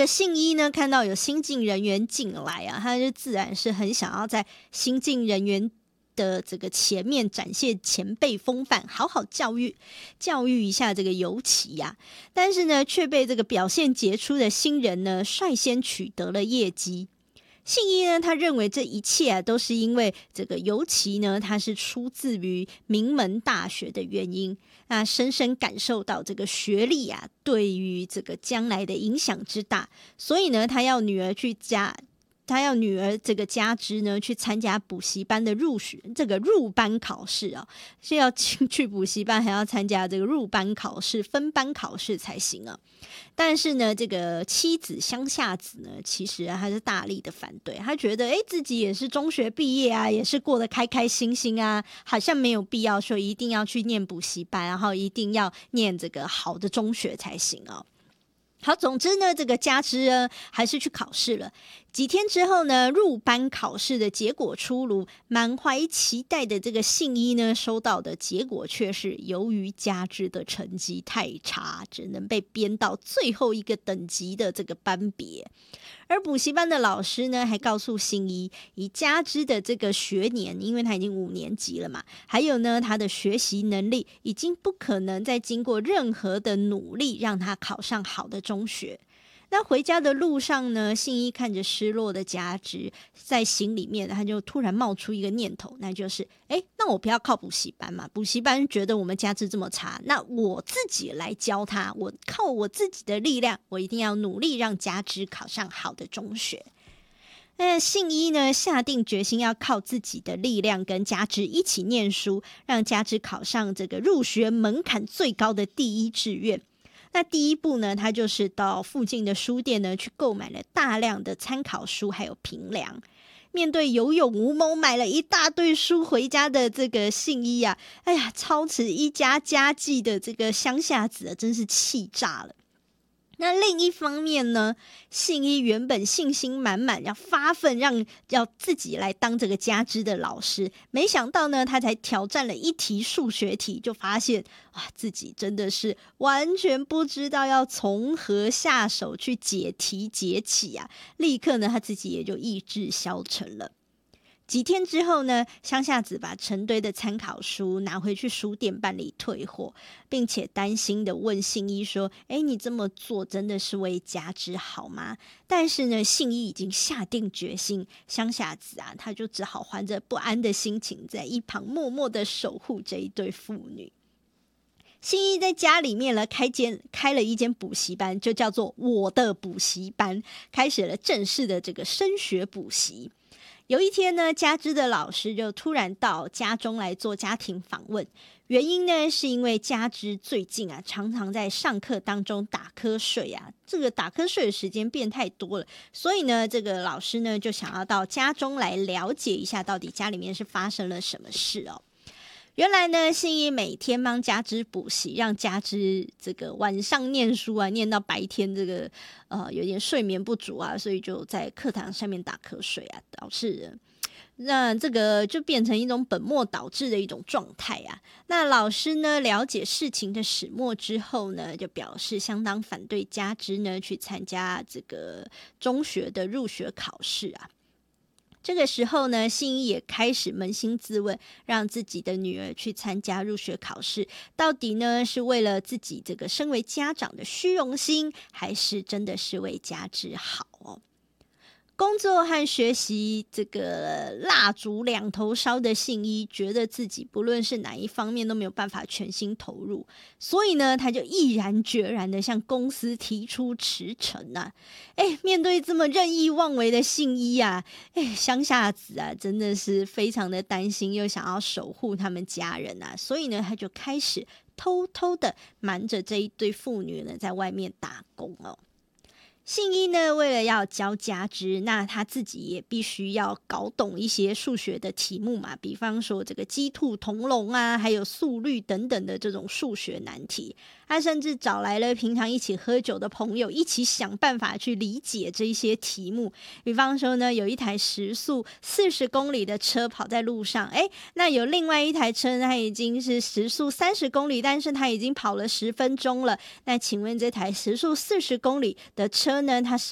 个信一呢看到有新进人员进来啊，他就自然是很想要在新进人员的这个前面展现前辈风范，好好教育一下这个尤其啊。但是呢，却被这个表现杰出的新人呢率先取得了业绩。信一呢，他认为这一切啊都是因为这个尤其呢，他是出自于名门大学的原因，那深深感受到这个学历啊对于这个将来的影响之大，所以呢，他要女儿这个加之呢去参加补习班的入班考试啊，是要去补习班还要参加这个入班考试、分班考试才行啊。但是呢，这个妻子乡下子呢，其实他是大力的反对，他觉得自己也是中学毕业啊，也是过得开开心心啊，好像没有必要说一定要去念补习班，然后一定要念这个好的中学才行哦。好，总之呢，这个加之呢还是去考试了。几天之后呢，入班考试的结果出炉，满怀期待的这个信一呢，收到的结果却是由于加之的成绩太差，只能被编到最后一个等级的这个班别。而补习班的老师呢，还告诉信一，以加之的这个学年，因为他已经5年级了嘛，还有呢，他的学习能力已经不可能再经过任何的努力让他考上好的中学。那回家的路上呢，信一看着失落的加之，在心里面他就突然冒出一个念头，那就是那我不要靠补习班嘛，补习班觉得我们加之这么差，那我自己来教他，我靠我自己的力量，我一定要努力让加之考上好的中学。那信一呢，下定决心要靠自己的力量跟加之一起念书，让加之考上这个入学门槛最高的第一志愿。那第一步呢，他就是到附近的书店呢去购买了大量的参考书还有评量。面对有勇无谋买了一大堆书回家的这个信一啊，操持一家家计的这个乡下子啊，真是气炸了。那另一方面呢，信一原本信心满满，要发奋要自己来当这个加之的老师，没想到呢，他才挑战了一题数学题，就发现自己真的是完全不知道要从何下手去解题解起啊！立刻呢，他自己也就意志消沉了。几天之后呢，乡下子把成堆的参考书拿回去书店办理退货，并且担心的问信一说：你这么做真的是为加之好吗？但是呢，信一已经下定决心，乡下子啊，他就只好怀着不安的心情，在一旁默默的守护这一对父女。信一在家里面呢开了一间补习班，就叫做我的补习班，开始了正式的这个升学补习。有一天呢，加之的老师就突然到家中来做家庭访问，原因呢是因为加之最近啊常常在上课当中打瞌睡啊，这个打瞌睡的时间变太多了，所以呢这个老师呢就想要到家中来了解一下到底家里面是发生了什么事哦。原来呢，信一每天帮加之补习，让加之这个晚上念书啊，念到白天这个有点睡眠不足啊，所以就在课堂上面打瞌睡啊，导致那这个就变成一种本末倒置的一种状态啊。那老师呢了解事情的始末之后呢，就表示相当反对加之呢去参加这个中学的入学考试啊。这个时候呢，信一也开始扪心自问，让自己的女儿去参加入学考试，到底呢是为了自己这个身为家长的虚荣心，还是真的是为加之好哦？工作和学习这个蜡烛两头烧的信一，觉得自己不论是哪一方面都没有办法全心投入，所以呢，他就毅然决然的向公司提出辞呈啊。面对这么任意妄为的信一啊，乡下子啊真的是非常的担心，又想要守护他们家人啊，所以呢，他就开始偷偷的瞒着这一对父女呢，在外面打工哦。信一呢，为了要教加之，那他自己也必须要搞懂一些数学的题目嘛，比方说这个鸡兔同笼啊，还有速率等等的这种数学难题。他甚至找来了平常一起喝酒的朋友，一起想办法去理解这些题目。比方说呢，有一台时速40公里的车跑在路上，那有另外一台车，它已经是时速30公里，但是它已经跑了10分钟了。那请问这台时速40公里的车呢，它